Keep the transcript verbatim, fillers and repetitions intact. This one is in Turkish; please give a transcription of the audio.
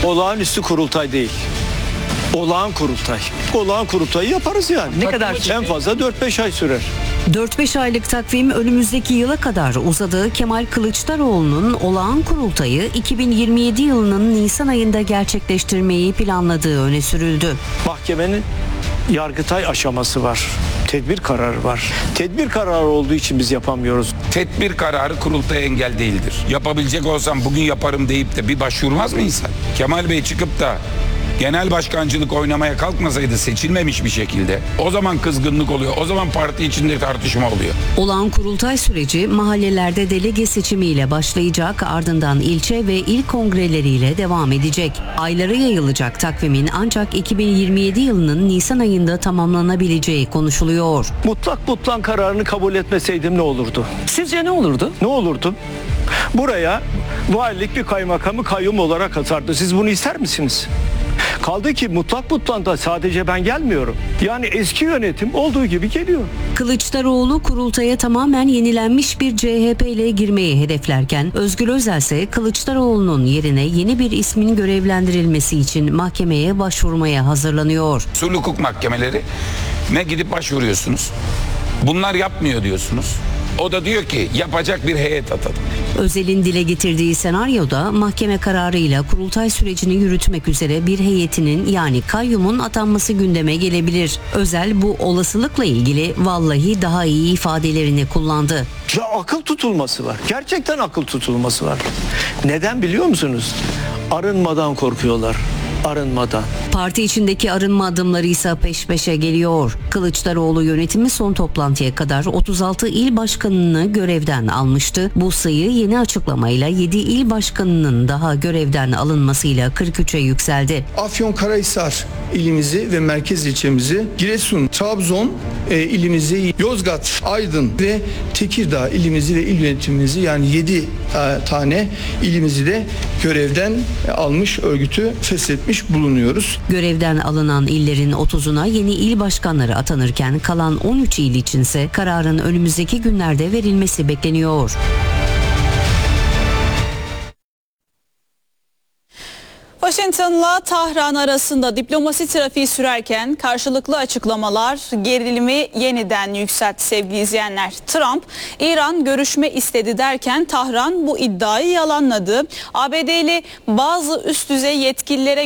Olağanüstü kurultay değil. Olağan kurultay. Olağan kurultayı yaparız yani. Ne kadar? En fazla dört beş ay sürer. dört beş aylık takvim önümüzdeki yıla kadar uzadı. Kemal Kılıçdaroğlu'nun olağan kurultayı iki bin yirmi yedi yılının Nisan ayında gerçekleştirmeyi planladığı öne sürüldü. Mahkemenin Yargıtay aşaması var. Tedbir kararı var. Tedbir kararı olduğu için biz yapamıyoruz. Tedbir kararı kurultaya engel değildir. Yapabilecek olsam bugün yaparım deyip de bir başvurmaz mı insan? Kemal Bey çıkıp da genel başkancılık oynamaya kalkmasaydı, seçilmemiş bir şekilde, o zaman kızgınlık oluyor. O zaman parti içinde tartışma oluyor. Olağan kurultay süreci mahallelerde delege seçimiyle başlayacak, ardından ilçe ve il kongreleriyle devam edecek. Aylara yayılacak takvimin ancak iki bin yirmi yedi yılının Nisan ayında tamamlanabileceği konuşuluyor. Mutlak mutlak kararını kabul etmeseydim ne olurdu? Sizce ne olurdu? Ne olurdu? Buraya valilik bir kaymakamı kayyum olarak atardı. Siz bunu ister misiniz? Kaldı ki mutlak mutlak da sadece ben gelmiyorum. Yani eski yönetim olduğu gibi geliyor. Kılıçdaroğlu kurultaya tamamen yenilenmiş bir C H P ile girmeyi hedeflerken Özgür Özel ise Kılıçdaroğlu'nun yerine yeni bir ismin görevlendirilmesi için mahkemeye başvurmaya hazırlanıyor. Usul hukuk mahkemeleri ne gidip başvuruyorsunuz? Bunlar yapmıyor diyorsunuz. O da diyor ki yapacak bir heyet atalım. Özel'in dile getirdiği senaryoda mahkeme kararıyla kurultay sürecini yürütmek üzere bir heyetinin yani kayyumun atanması gündeme gelebilir. Özel bu olasılıkla ilgili vallahi daha iyi ifadelerini kullandı. Ya akıl tutulması var. Gerçekten akıl tutulması var. Neden biliyor musunuz? Arınmadan korkuyorlar. Arınmadan. Parti içindeki arınma adımları ise peş peşe geliyor. Kılıçdaroğlu yönetimi son toplantıya kadar otuz altı il başkanını görevden almıştı. Bu sayı yeni açıklamayla yedi il başkanının daha görevden alınmasıyla kırk üçe yükseldi. Afyonkarahisar ilimizi ve merkez ilçemizi, Giresun, Trabzon e, ilimizi, Yozgat, Aydın ve Tekirdağ ilimizi ve il yönetimimizi yani yedi e, tane ilimizi de görevden almış, örgütü feshetmiş bulunuyoruz. Görevden alınan illerin otuzuna yeni il başkanları atanırken kalan on üç il içinse kararın önümüzdeki günlerde verilmesi bekleniyor. Washington'la Tahran arasında diplomasi trafiği sürerken karşılıklı açıklamalar gerilimi yeniden yükseltti sevgili izleyenler. Trump, İran görüşme istedi derken Tahran bu iddiayı yalanladı. A B D'li bazı üst düzey yetkililere